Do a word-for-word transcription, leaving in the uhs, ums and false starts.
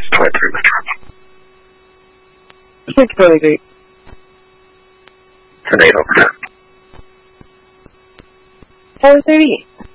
twenty-three with six twenty-three. It's an eight over. four thirty-eight.